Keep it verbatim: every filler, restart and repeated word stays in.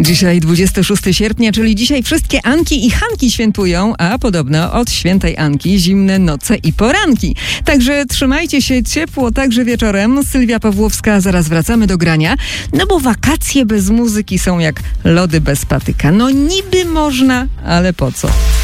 Dzisiaj dwudziestego szóstego sierpnia, czyli dzisiaj wszystkie Anki i Hanki świętują, a podobno od świętej Anki zimne noce i poranki. Także trzymajcie się ciepło także wieczorem. Sylwia Pawłowska, zaraz wracamy do grania, no bo wakacje bez muzyki są jak lody bez patyka. No niby można, ale po co?